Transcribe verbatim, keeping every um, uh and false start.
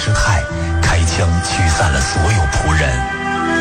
师太开枪驱散了所有仆人。